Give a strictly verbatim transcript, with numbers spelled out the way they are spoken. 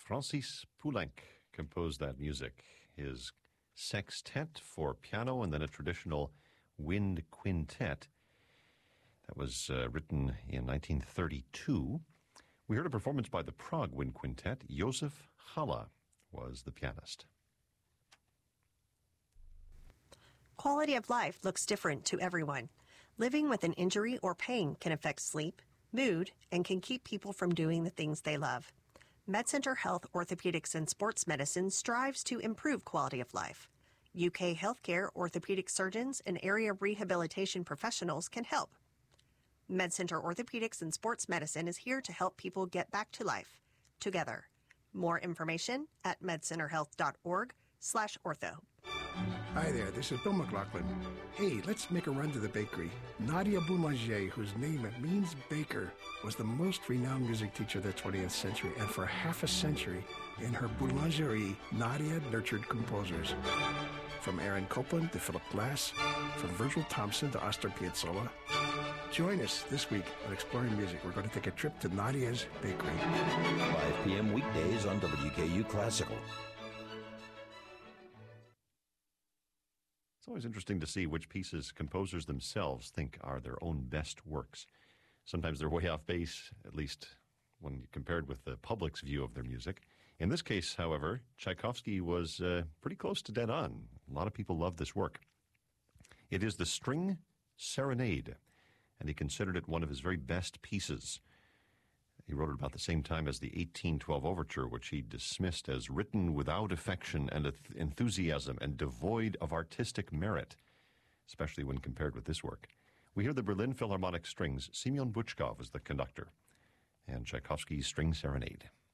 Francis Poulenc composed that music. His sextet for piano and then a traditional wind quintet that was uh, written in nineteen thirty-two. We heard a performance by the Prague Wind Quintet. Josef Challa was the pianist. Quality of life looks different to everyone. Living with an injury or pain can affect sleep, mood, and can keep people from doing the things they love. MedCenter Health Orthopedics and Sports Medicine strives to improve quality of life. U K healthcare orthopedic surgeons and area rehabilitation professionals can help. MedCenter Orthopedics and Sports Medicine is here to help people get back to life together. More information at medcenterhealth.org slash ortho. Hi there, this is Bill McLaughlin. Hey, let's make a run to the bakery. Nadia Boulanger, whose name means baker, was the most renowned music teacher of the twentieth century, and for half a century, in her boulangerie, Nadia nurtured composers. From Aaron Copland to Philip Glass, from Virgil Thompson to Astor Piazzolla. Join us this week on Exploring Music. We're going to take a trip to Nadia's Bakery. five p.m. weekdays on W K U Classical. It's always interesting to see which pieces composers themselves think are their own best works. Sometimes they're way off base, at least when compared with the public's view of their music. In this case, however, Tchaikovsky was uh, pretty close to dead on. A lot of people love this work. It is the String Serenade, and he considered it one of his very best pieces. He wrote it about the same time as the eighteen twelve Overture, which he dismissed as written without affection and enthusiasm and devoid of artistic merit, especially when compared with this work. We hear the Berlin Philharmonic Strings. Semyon Buchkov was the conductor, and Tchaikovsky's String Serenade.